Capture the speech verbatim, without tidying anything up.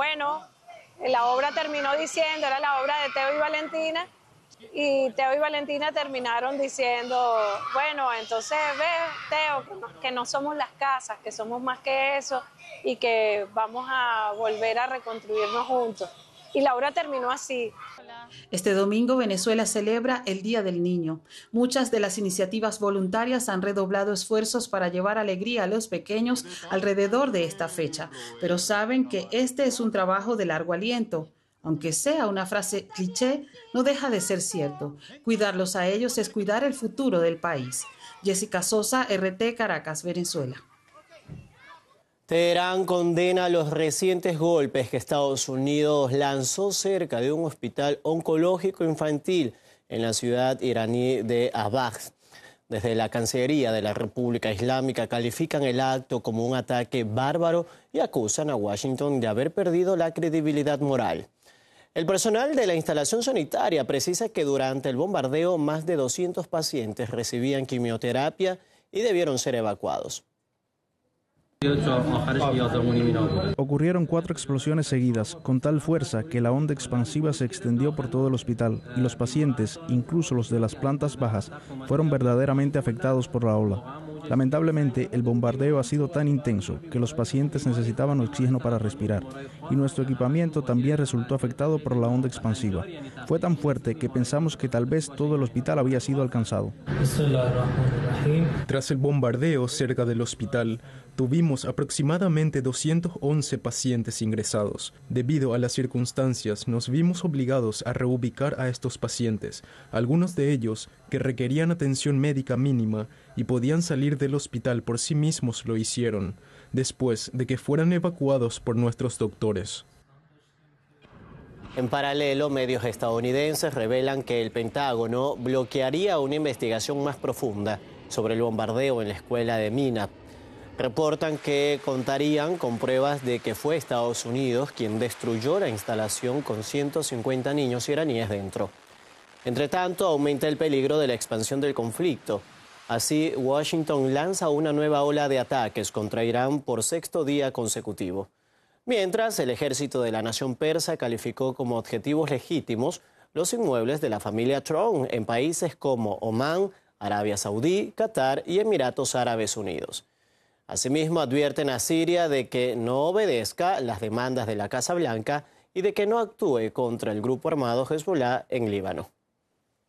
bueno, la obra terminó diciendo, era la obra de Teo y Valentina, y Teo y Valentina terminaron diciendo, bueno, entonces ve, Teo, que no, que no somos las casas, que somos más que eso y que vamos a volver a reconstruirnos juntos. Y la obra terminó así. Este domingo Venezuela celebra el Día del Niño. Muchas de las iniciativas voluntarias han redoblado esfuerzos para llevar alegría a los pequeños alrededor de esta fecha, pero saben que este es un trabajo de largo aliento. Aunque sea una frase cliché, no deja de ser cierto. Cuidarlos a ellos es cuidar el futuro del país. Jessica Sosa, R T, Caracas, Venezuela. Teherán condena los recientes golpes que Estados Unidos lanzó cerca de un hospital oncológico infantil en la ciudad iraní de Abad. Desde la Cancillería de la República Islámica califican el acto como un ataque bárbaro y acusan a Washington de haber perdido la credibilidad moral. El personal de la instalación sanitaria precisa que durante el bombardeo más de doscientos pacientes recibían quimioterapia y debieron ser evacuados. Ocurrieron cuatro explosiones seguidas, con tal fuerza que la onda expansiva se extendió por todo el hospital y los pacientes, incluso los de las plantas bajas, fueron verdaderamente afectados por la ola. Lamentablemente, el bombardeo ha sido tan intenso que los pacientes necesitaban oxígeno para respirar y nuestro equipamiento también resultó afectado por la onda expansiva. Fue tan fuerte que pensamos que tal vez todo el hospital había sido alcanzado. Tras el bombardeo cerca del hospital, tuvimos aproximadamente doscientos once pacientes ingresados. Debido a las circunstancias, nos vimos obligados a reubicar a estos pacientes, algunos de ellos que requerían atención médica mínima y podían salir del hospital por sí mismos lo hicieron, después de que fueran evacuados por nuestros doctores. En paralelo, medios estadounidenses revelan que el Pentágono bloquearía una investigación más profunda sobre el bombardeo en la escuela de Mina. Reportan que contarían con pruebas de que fue Estados Unidos quien destruyó la instalación con ciento cincuenta niños iraníes dentro. Entre tanto, aumenta el peligro de la expansión del conflicto. Así, Washington lanza una nueva ola de ataques contra Irán por sexto día consecutivo. Mientras, el ejército de la nación persa calificó como objetivos legítimos los inmuebles de la familia Trump en países como Omán, Arabia Saudí, Qatar y Emiratos Árabes Unidos. Asimismo, advierten a Siria de que no obedezca las demandas de la Casa Blanca y de que no actúe contra el grupo armado Hezbollah en Líbano.